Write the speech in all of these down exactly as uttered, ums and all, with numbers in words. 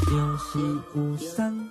就是有伤。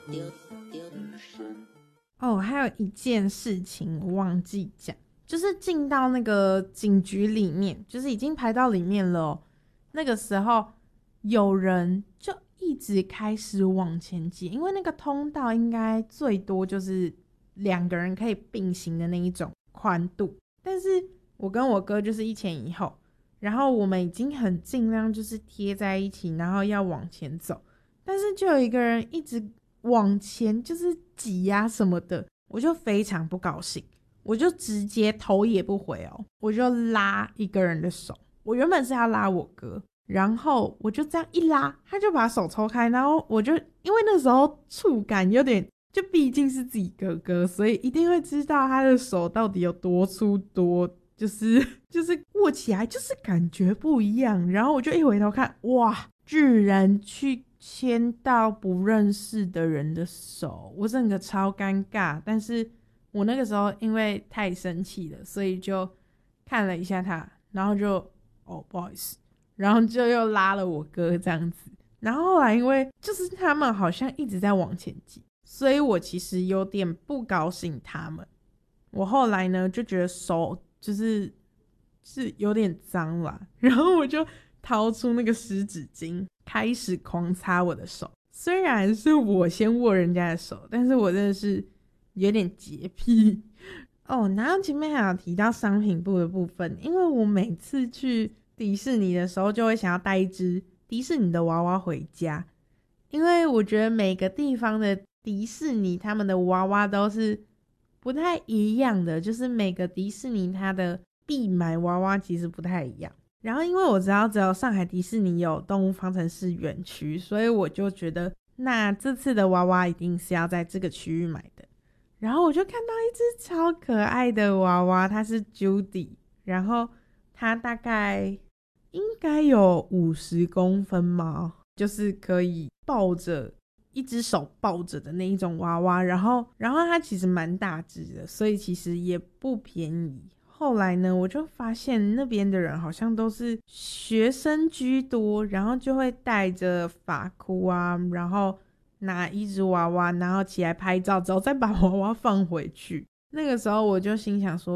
哦，还有一件事情我忘记讲，就是进到那个警局里面，就是已经排到里面了哦。那个时候有人就一直开始往前挤，因为那个通道应该最多就是两个人可以并行的那一种宽度，但是我跟我哥就是一前一后，然后我们已经很尽量就是贴在一起，然后要往前走，但是就有一个人一直往前就是挤压什么的，我就非常不高兴，我就直接头也不回哦，我就拉一个人的手，我原本是要拉我哥，然后我就这样一拉，他就把手抽开，然后我就因为那时候触感有点，就毕竟是自己哥哥，所以一定会知道他的手到底有多粗多，就是就是握起来就是感觉不一样，然后我就一回头看，哇，居然去牵到不认识的人的手，我整个超尴尬，但是我那个时候因为太生气了，所以就看了一下他，然后就哦不好意思，然后就又拉了我哥这样子，然后后来因为就是他们好像一直在往前挤，所以我其实有点不高兴他们，我后来呢就觉得手就是是有点脏啦，然后我就掏出那个湿纸巾开始狂擦我的手，虽然是我先握人家的手，但是我真的是有点洁癖哦。然后前面还有提到商品部的部分，因为我每次去迪士尼的时候就会想要带一只迪士尼的娃娃回家，因为我觉得每个地方的迪士尼他们的娃娃都是不太一样的，就是每个迪士尼它的必买娃娃其实不太一样，然后因为我知道只有上海迪士尼有动物方程式园区，所以我就觉得那这次的娃娃一定是要在这个区域买的，然后我就看到一只超可爱的娃娃，它是 Judy， 然后它大概应该有五十公分嘛，就是可以抱着一只手抱着的那一种娃娃，然后然后它其实蛮大只的，所以其实也不便宜。后来呢我就发现那边的人好像都是学生居多，然后就会带着发箍啊，然后拿一只娃娃然后起来拍照之后再把娃娃放回去，那个时候我就心想说